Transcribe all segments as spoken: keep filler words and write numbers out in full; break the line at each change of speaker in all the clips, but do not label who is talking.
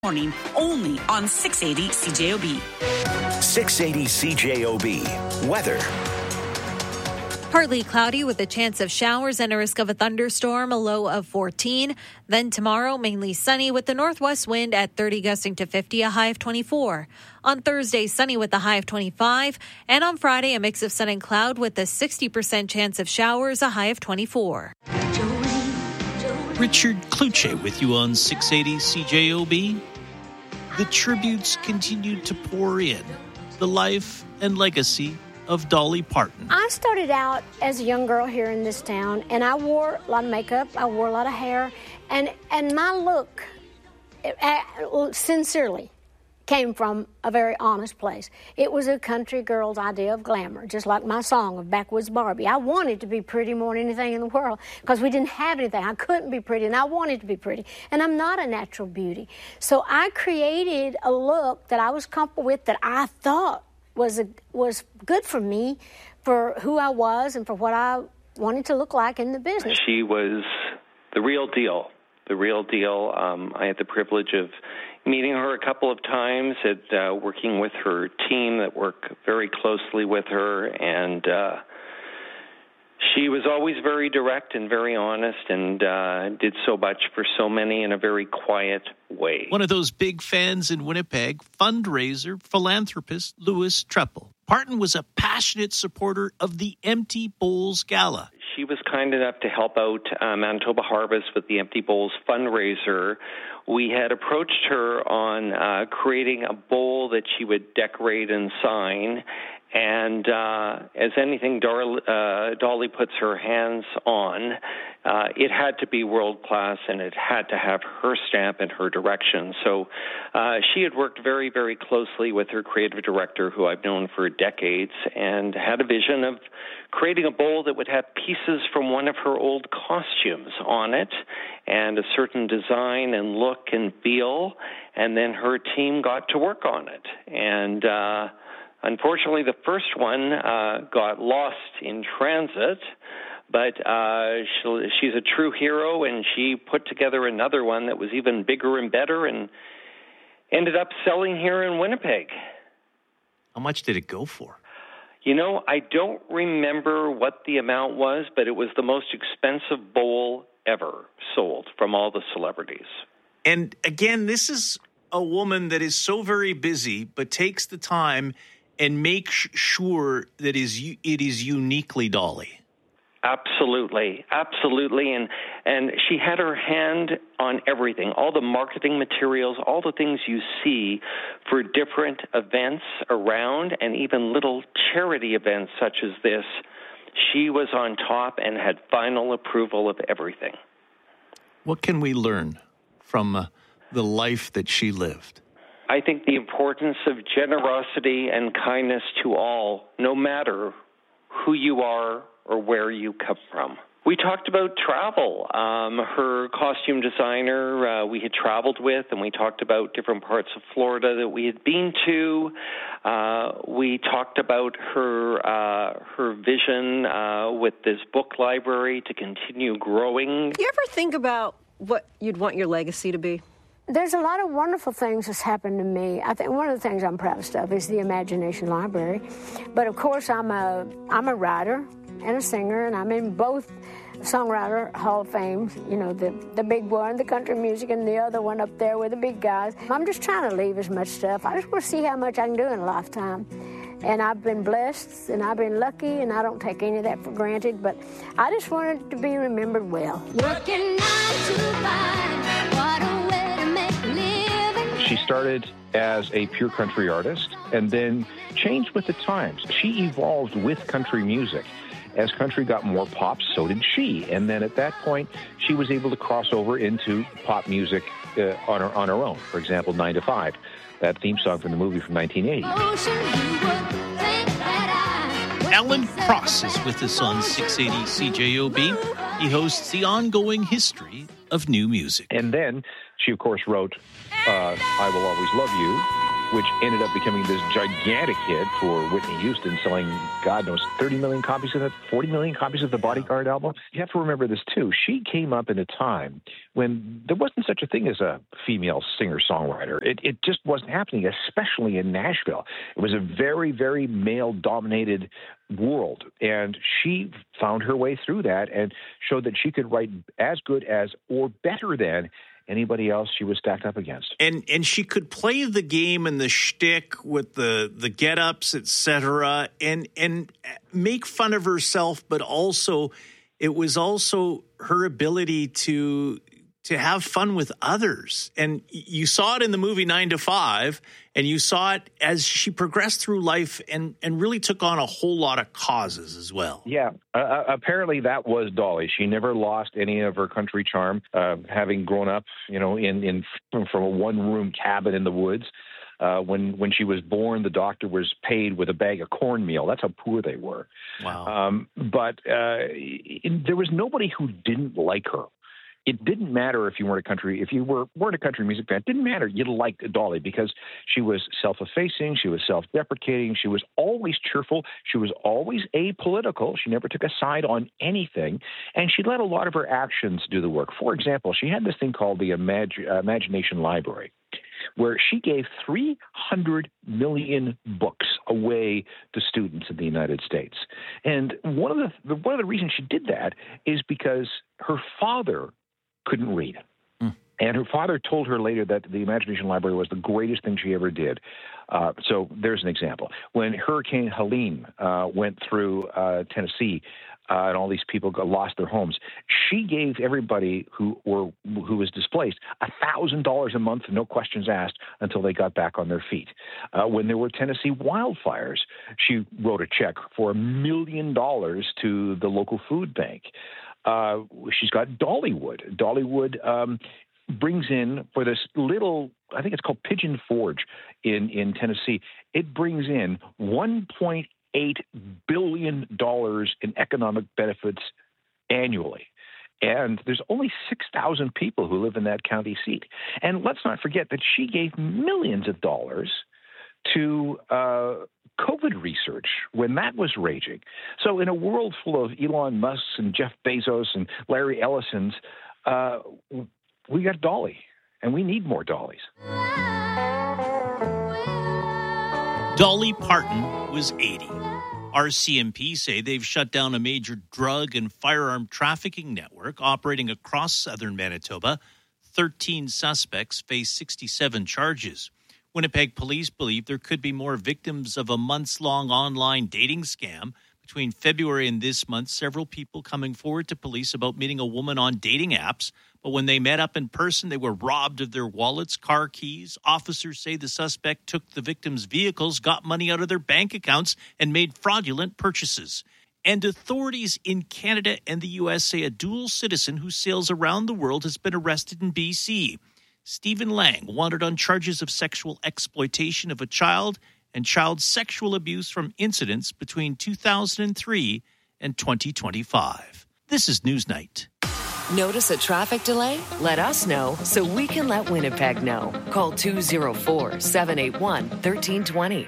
Morning, only on six eighty C J O B.
six eighty C J O B. Weather.
Partly cloudy with a chance of showers and a risk of a thunderstorm, a low of fourteen. Then tomorrow, mainly sunny with the northwest wind at thirty gusting to fifty, a high of twenty-four. On Thursday, sunny with a high of twenty-five. And on Friday, a mix of sun and cloud with a sixty percent chance of showers, a high of twenty-four.
Richard Kluche with you on six eighty C J O B. The tributes continued to pour in. The life and legacy of Dolly Parton.
I started out as a young girl here in this town, and I wore a lot of makeup, I wore a lot of hair, and, and my look, uh, sincerely, came from a very honest place. It was a country girl's idea of glamour, just like my song of Backwoods Barbie. I wanted to be pretty more than anything in the world because we didn't have anything. I couldn't be pretty, and I wanted to be pretty. And I'm not a natural beauty. So I created a look that I was comfortable with that I thought was a, was good for me, for who I was, and for what I wanted to look like in the business.
She was the real deal, the real deal. Um, I had the privilege of meeting her a couple of times, at uh, working with her team that work very closely with her, and uh, she was always very direct and very honest, and uh, did so much for so many in a very quiet way.
One of those big fans in Winnipeg, fundraiser, philanthropist Louis Trepel. Parton was a passionate supporter of the Empty Bowls Gala.
She was kind enough to help out uh, Manitoba Harvest with the Empty Bowls fundraiser. We had approached her on uh, creating a bowl that she would decorate and sign. And uh, as anything Dar- uh, Dolly puts her hands on, uh, it had to be world-class, and it had to have her stamp and her direction. So uh, she had worked very, very closely with her creative director, who I've known for decades, and had a vision of creating a bowl that would have pieces from one of her old costumes on it, and a certain design and look and feel, and then her team got to work on it. And uh Unfortunately, the first one uh, got lost in transit, but uh, she, she's a true hero, and she put together another one that was even bigger and better and ended up selling here in Winnipeg.
How much did it go for?
You know, I don't remember what the amount was, but it was the most expensive bowl ever sold from all the celebrities.
And again, this is a woman that is so very busy, but takes the time and make sure that is it is uniquely Dolly.
Absolutely, absolutely, and and she had her hand on everything, all the marketing materials, all the things you see for different events around, and even little charity events such as this. She was on top and had final approval of everything.
What can we learn from uh, the life that she lived?
I think the importance of generosity and kindness to all, no matter who you are or where you come from. We talked about travel. Um, her costume designer uh, we had traveled with, and we talked about different parts of Florida that we had been to. Uh, we talked about her uh, her vision uh, with this book library to continue growing.
Do you ever think about what you'd want your legacy to be?
There's a lot of wonderful things that's happened to me. I think one of the things I'm proudest of is the Imagination Library. But of course, I'm a I'm a writer and a singer, and I'm in both Songwriter Hall of Fame, you know, the, the big one, the country music, and the other one up there with the big guys. I'm just trying to leave as much stuff. I just want to see how much I can do in a lifetime. And I've been blessed, and I've been lucky, and I don't take any of that for granted, but I just wanted to be remembered well.
Working nine to five, what a way to make a living.
She started as a pure country artist and then changed with the times. She evolved with country music. As country got more pop, so did she. And then at that point, she was able to cross over into pop music uh, on, her, on her own. For example, nine to five, that theme song from the movie from nineteen eighty.
Alan Cross is with us on six eighty C J O B. He hosts the ongoing history of new music.
And then she, of course, wrote uh, I Will Always Love You. which ended up becoming this gigantic hit for Whitney Houston, selling, God knows, thirty million copies of it, forty million copies of the Bodyguard album. You have to remember this, too. She came up in a time when there wasn't such a thing as a female singer-songwriter. It, it just wasn't happening, especially in Nashville. It was a very, very male-dominated world, and she found her way through that and showed that she could write as good as or better than anybody else she was stacked up against.
And and she could play the game and the shtick with the, the get-ups, et cetera, and, and make fun of herself, but also it was also her ability to to have fun with others. And you saw it in the movie Nine to Five, and you saw it as she progressed through life and, and really took on a whole lot of causes as well.
Yeah, uh, apparently that was Dolly. She never lost any of her country charm, uh, having grown up, you know, in, in from a one-room cabin in the woods. Uh, when when she was born, the doctor was paid with a bag of cornmeal. That's how poor they were.
Wow.
Um, but uh, in, there was nobody who didn't like her. It didn't matter if you weren't a country, if you were, weren't a country music fan. It didn't matter. You liked Dolly because she was self-effacing. She was self-deprecating. She was always cheerful. She was always apolitical. She never took a side on anything. And she let a lot of her actions do the work. For example, she had this thing called the Imag- uh, Imagination Library, where she gave three hundred million books away to students in the United States. And one of the one of the reasons she did that is because her father couldn't read. Mm. And her father told her later that the Imagination Library was the greatest thing she ever did. Uh, so there's an example. When Hurricane Helene uh, went through uh, Tennessee, Uh, and all these people got, lost their homes, she gave everybody who were who was displaced one thousand dollars a month, no questions asked, until they got back on their feet. Uh, when there were Tennessee wildfires, she wrote a check for a million dollars to the local food bank. Uh, she's got Dollywood. Dollywood um, brings in, for this little, I think it's called Pigeon Forge in, in Tennessee, it brings in one point eight billion dollars in economic benefits annually. And there's only six thousand people who live in that county seat. And let's not forget that she gave millions of dollars to uh, COVID research when that was raging. So in a world full of Elon Musk and Jeff Bezos and Larry Ellisons, uh, we got Dolly, and we need more Dollys.
Dolly Parton was eighty. R C M P say they've shut down a major drug and firearm trafficking network operating across southern Manitoba. thirteen suspects face sixty-seven charges. Winnipeg police believe there could be more victims of a months-long online dating scam. Between February and this month, several people coming forward to police about meeting a woman on dating apps. But when they met up in person, they were robbed of their wallets, car keys. Officers say the suspect took the victims' vehicles, got money out of their bank accounts, and made fraudulent purchases. And authorities in Canada and the U S say a dual citizen who sails around the world has been arrested in B C. Stephen Lang wanted on charges of sexual exploitation of a child and child sexual abuse from incidents between two thousand three and twenty twenty-five. This is Newsnight.
Notice a traffic delay? Let us know so we can let Winnipeg know. Call two oh four, seven eight one, one three two zero.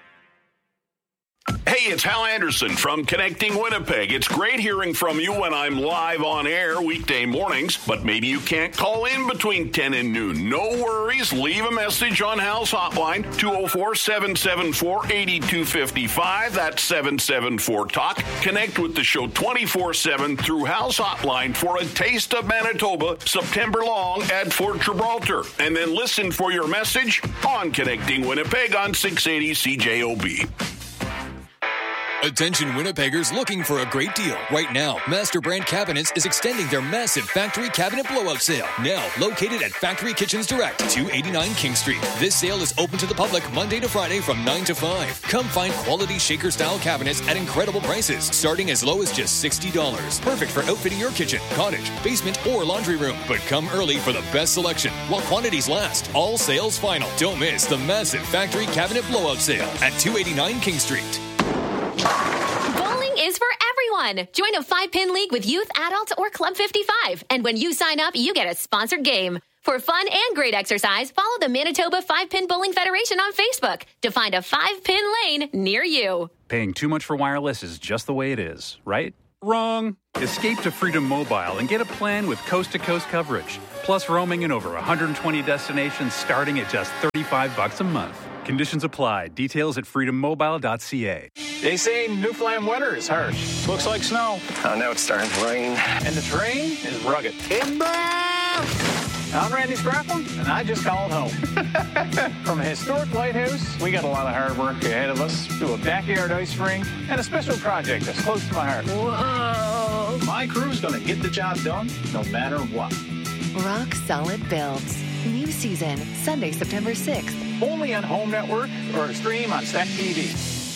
Hey, it's Hal Anderson from Connecting Winnipeg. It's great hearing from you when I'm live on air weekday mornings, but maybe you can't call in between ten and noon. No worries. Leave a message on Hal's hotline, two oh four, seven seven four, eight two five five. That's seven seven four talk. Connect with the show twenty-four seven through Hal's hotline for a taste of Manitoba September long at Fort Gibraltar. And then listen for your message on Connecting Winnipeg on six eighty C J O B.
Attention Winnipeggers looking for a great deal. Right now, Master Brand Cabinets is extending their massive factory cabinet blowout sale. Now located at Factory Kitchens Direct, two eighty-nine King Street. This sale is open to the public Monday to Friday from nine to five. Come find quality shaker-style cabinets at incredible prices, starting as low as just sixty dollars. Perfect for outfitting your kitchen, cottage, basement, or laundry room. But come early for the best selection while quantities last. All sales final. Don't miss the massive factory cabinet blowout sale at two eighty-nine King Street.
Bowling is for everyone. Join a five-pin league with youth, adult, or Club fifty-five. And when you sign up, you get a sponsored game. For fun and great exercise, follow the Manitoba five-Pin Bowling Federation on Facebook to find a five-pin lane near you.
Paying too much for wireless is just the way it is, right? Wrong. Escape to Freedom Mobile and get a plan with coast-to-coast coverage, plus roaming in over one hundred twenty destinations starting at just thirty-five bucks a month. Conditions apply. Details at freedom mobile dot c a.
They say Newfoundland weather is harsh. Looks like snow.
Oh, now it's starting to rain.
And the terrain is rugged. I'm Randy Sprafford, and I just called home. From a historic lighthouse, we got a lot of hard work ahead of us, to a backyard ice rink, and a special project that's close to my heart. Whoa! My crew's going to get the job done, no matter what.
Rock Solid Builds. New season, Sunday, September sixth.
Only on Home Network or stream on Stack T V.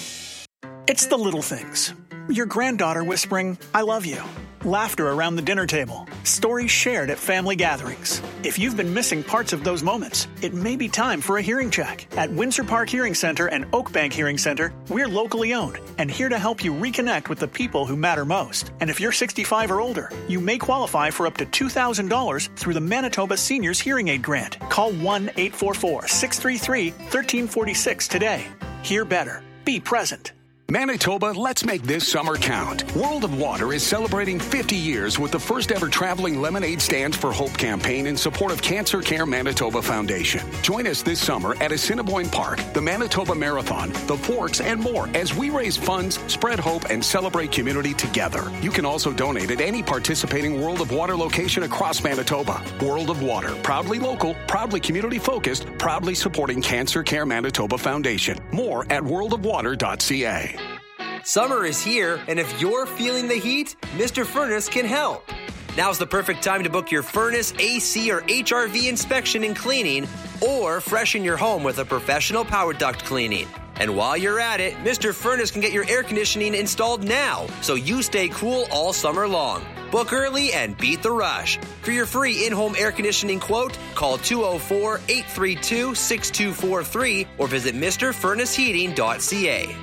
It's the little things. Your granddaughter whispering, "I love you." Laughter around the dinner table. Stories shared at family gatherings. If you've been missing parts of those moments, it may be time for a hearing check. At Windsor Park Hearing Center and Oakbank Hearing Center, we're locally owned and here to help you reconnect with the people who matter most. And if you're sixty-five or older, you may qualify for up to two thousand dollars through the Manitoba Seniors Hearing Aid Grant. Call one eight four four, six three three, one three four six today. Hear better. Be present.
Manitoba, let's make this summer count. World of Water is celebrating fifty years with the first ever traveling lemonade Stands for Hope campaign in support of Cancer Care Manitoba Foundation. Join us this summer at Assiniboine Park, the Manitoba Marathon, the Forks, and more as we raise funds, spread hope, and celebrate community together. You can also donate at any participating World of Water location across Manitoba. World of Water, proudly local, proudly community-focused, proudly supporting Cancer Care Manitoba Foundation. More at world of water dot c a.
Summer is here, and if you're feeling the heat, Mister Furnace can help. Now's the perfect time to book your furnace, A C, or H R V inspection and cleaning, or freshen your home with a professional power duct cleaning. And while you're at it, Mister Furnace can get your air conditioning installed now, so you stay cool all summer long. Book early and beat the rush. For your free in-home air conditioning quote, call two oh four, eight three two, six two four three or visit Mr Furnace Heating dot c a.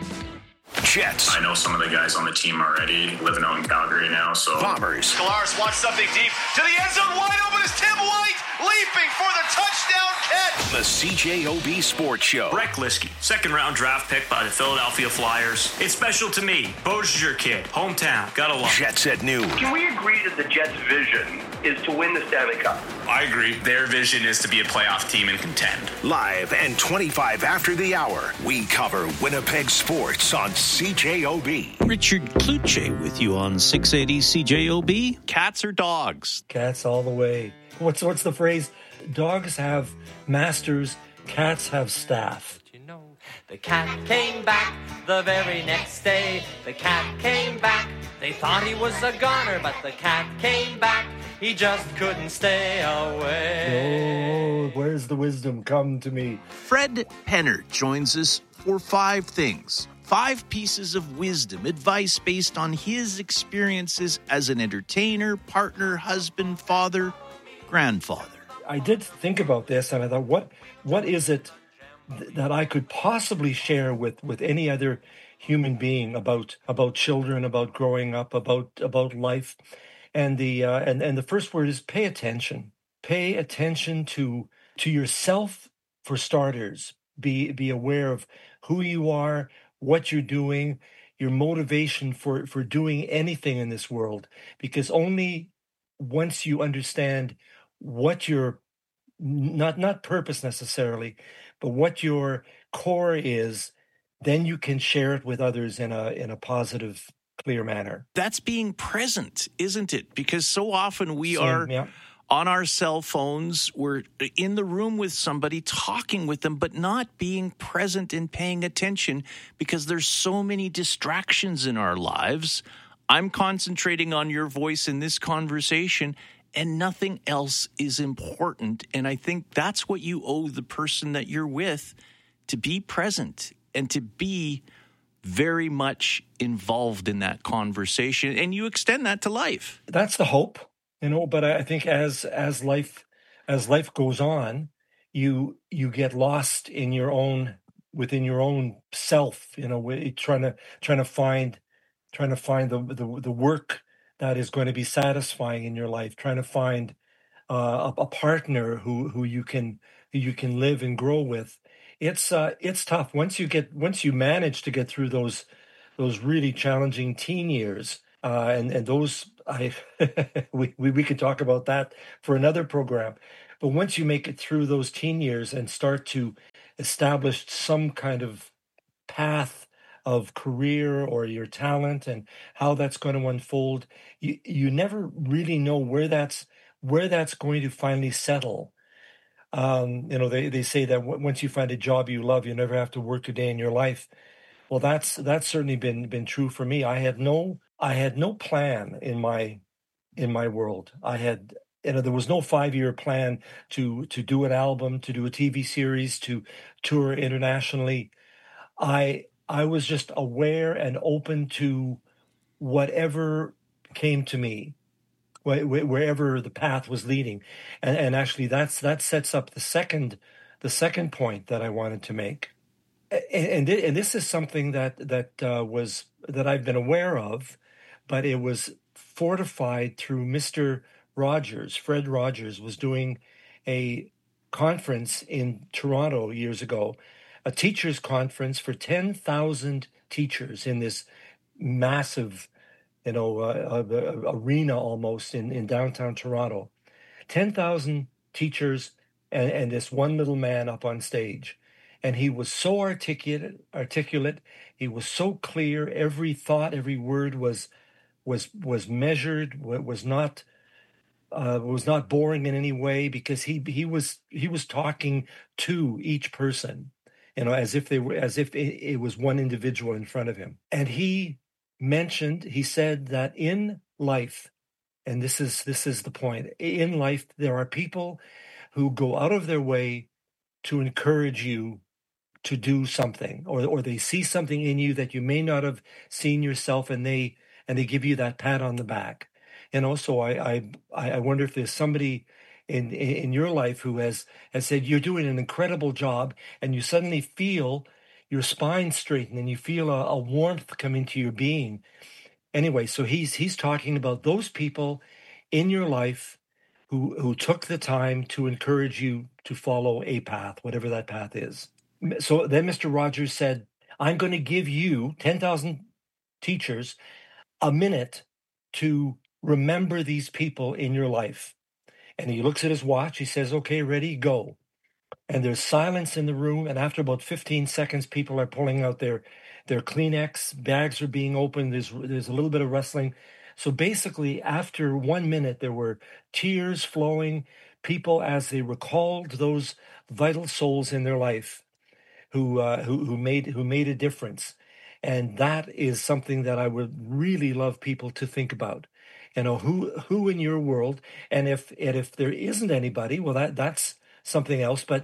Jets.
I know some of the guys on the team already, living out in Calgary now, so.
Bombers.
Skolaris wants something deep to the end zone, wide open is Tim White, leaping for the touchdown catch.
The C J O B Sports Show.
Brett Glisky, second round draft pick by the Philadelphia Flyers. It's special to me. Beausier kid, hometown, gotta love it.
Jets at noon.
Can we agree that the Jets' vision is to win the Stanley Cup?
I agree. Their vision is to be a playoff team and contend.
Live and twenty-five after the hour, we cover Winnipeg sports on C J O B.
Richard Kluche with you on six eighty C J O B. Cats or dogs?
Cats all the way. What's what's the phrase? Dogs have masters, cats have staff.
You know, the cat came back the very next day. The cat came back. They thought he was a goner, but the cat came back. He just couldn't stay away.
Oh, where's the wisdom? Come to me.
Fred Penner joins us for five things. Five pieces of wisdom, advice based on his experiences as an entertainer, partner, husband, father, grandfather.
I did think about this, and I thought, what what is it th- that I could possibly share with, with any other human being about about children, about growing up, about about life? And the uh, and and the first word is pay attention. Pay attention to to yourself for starters. Be be aware of who you are, what you're doing, your motivation for for doing anything in this world. Because only once you understand what your not not purpose necessarily, but what your core is, then you can share it with others in a in a positive, clear manner.
That's being present, isn't it? Because so often we
Same,
are
yeah.
on our cell phones, we're in the room with somebody, talking with them, but not being present and paying attention because there's so many distractions in our lives. I'm concentrating on your voice in this conversation, and nothing else is important. And I think that's what you owe the person that you're with, to be present and to be very much involved in that conversation. And you extend that to life.
That's the hope, you know, but I think as as life as life goes on, you you get lost in your own within your own self, you know, trying to trying to find trying to find the the, the work that is going to be satisfying in your life, trying to find uh, a, a partner who who you can who you can live and grow with. It's uh, it's tough once you get once you manage to get through those those really challenging teen years, uh, and and those I we, we we could talk about that for another program. But once you make it through those teen years and start to establish some kind of path of career or your talent and how that's going to unfold, you you never really know where that's where that's going to finally settle. Um, you know, they, they say that w- once you find a job you love, you never have to work a day in your life. Well, that's that's certainly been been true for me. I had no I had no plan in my in my world. I had you know there was no five year plan to to do an album, to do a T V series, to tour internationally. I I was just aware and open to whatever came to me, wh- wh- wherever the path was leading, and, and actually that's that sets up the second the second point that I wanted to make, A- and and, thi- and this is something that that uh, was that I've been aware of, but it was fortified through Mister Rogers. Fred Rogers was doing a conference in Toronto years ago, a teachers conference for ten thousand teachers in this massive, you know, uh, uh, uh, arena almost in, in downtown Toronto. ten thousand teachers and, and this one little man up on stage. And he was so articulate, articulate. He was so clear. Every thought, every word was was was measured, wa- was not uh, was not boring in any way, because he he was he was talking to each person, you know, as if they were as if it, it was one individual in front of him. And he mentioned, he said that in life, and this is this is the point, in life there are people who go out of their way to encourage you to do something, or or they see something in you that you may not have seen yourself, and they and they give you that pat on the back. And also, I I I wonder if there's somebody in in your life who has has said you're doing an incredible job, and you suddenly feel your spine straighten and you feel a, a warmth come into your being. Anyway, so he's he's talking about those people in your life who who took the time to encourage you to follow a path, whatever that path is. So then Mister Rogers said, I'm going to give you ten thousand teachers a minute to remember these people in your life. And he looks at his watch. He says, okay, ready, go. And there's silence in the room. And after about fifteen seconds, people are pulling out their, their Kleenex, bags are being opened. There's, there's a little bit of rustling. So basically, after one minute, there were tears flowing, people as they recalled those vital souls in their life who uh, who who made who made a difference. And that is something that I would really love people to think about. You know, who who in your world, and if and if there isn't anybody, well, that that's something else. But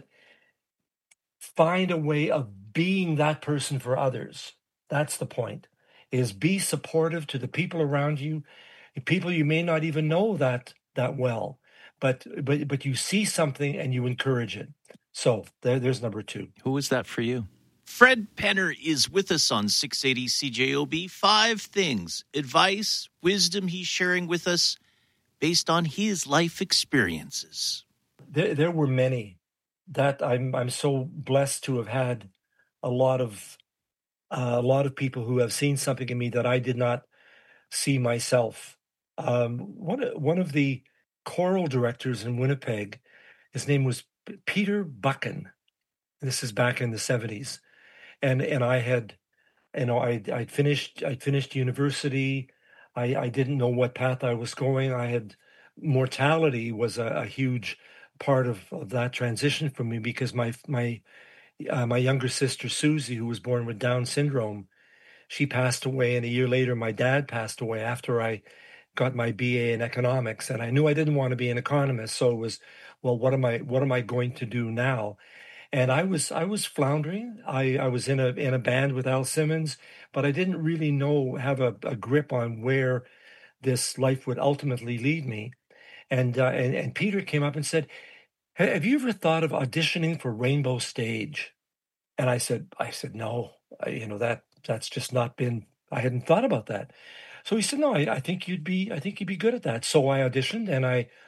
find a way of being that person for others. That's the point. Is be supportive to the people around you, people you may not even know that that well, but but but you see something and you encourage it. So there, there's number two.
Who is that for you? Fred Penner is with us on six eighty C J O B. Five things, advice, wisdom he's sharing with us based on his life experiences.
There, there were many that I'm I'm so blessed to have had a lot of uh, a lot of people who have seen something in me that I did not see myself. Um, one one of the choral directors in Winnipeg, his name was Peter Buchan. This is back in the seventies. And and I had, you know, I I'd finished I'd finished university. I I didn't know what path I was going. I had mortality was a, a huge part of, of that transition for me, because my my uh, my younger sister Susie, who was born with Down syndrome, she passed away, and a year later my dad passed away after I got my B A in economics, and I knew I didn't want to be an economist. So it was, well, what am I what am I going to do now? And I was I was floundering. I, I was in a in a band with Al Simmons, but I didn't really know have a, a grip on where this life would ultimately lead me. And, uh, and and Peter came up and said, "Have you ever thought of auditioning for Rainbow Stage?" And I said, I said no, I, you know that that's just not been. I hadn't thought about that. So he said, "No, I, I think you'd be I think you'd be good at that." So I auditioned, and I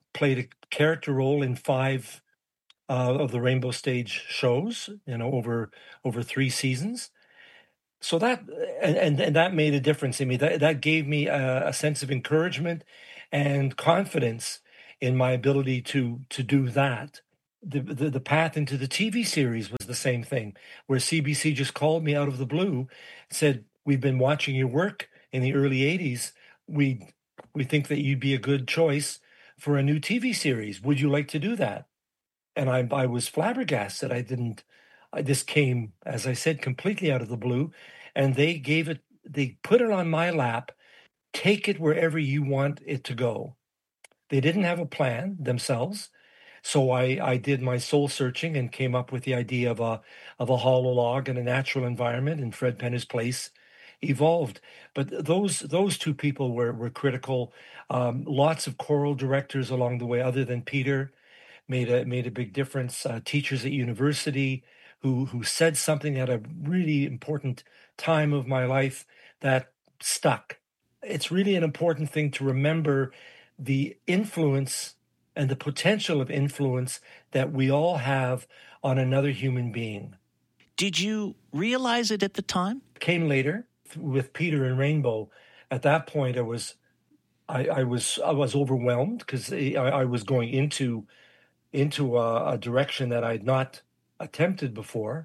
played a character role in five uh, of the Rainbow Stage shows, you know, over over three seasons. So that and and, and that made a difference in me. That that gave me a, a sense of encouragement and confidence in my ability to to do that. The, the the path into the T V series was the same thing, where C B C just called me out of the blue, said, "We've been watching your work in the early eighties. We we think that you'd be a good choice for a new T V series. Would you like to do that?" And I I was flabbergasted. I didn't. I, this came, as I said, completely out of the blue, and they gave it. They put it on my lap. Take it wherever you want it to go. They didn't have a plan themselves. So I, I did my soul searching and came up with the idea of a of a hollow log in a natural environment, and Fred Penner's Place evolved. But those those two people were were critical. Um, lots of choral directors along the way, other than Peter, made a made a big difference. Uh, teachers at university who who said something at a really important time of my life that stuck. It's really an important thing to remember the influence and the potential of influence that we all have on another human being.
Did you realize it at the time?
It came later with Peter and Rainbow. At that point, I was, I, I was, I was overwhelmed because I, I was going into, into a, a direction that I'd not attempted before.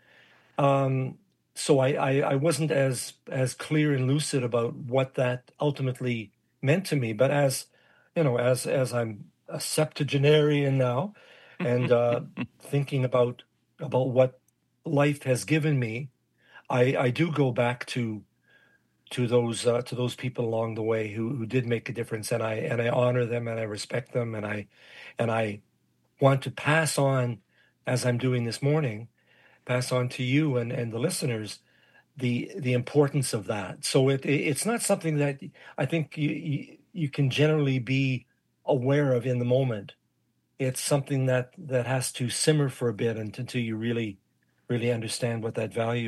Um, so I, I, I wasn't as as clear and lucid about what that ultimately meant to me. But as you know, as as I'm a septuagenarian now, and uh, thinking about about what life has given me, I, I do go back to to those uh, to those people along the way who, who did make a difference, and I and I honor them and I respect them, and I and I want to pass on, as I'm doing this morning, pass on to you and, and the listeners the the importance of that. So it, it it's not something that I think you, you you can generally be aware of in the moment. It's something that that has to simmer for a bit until you really really understand what that value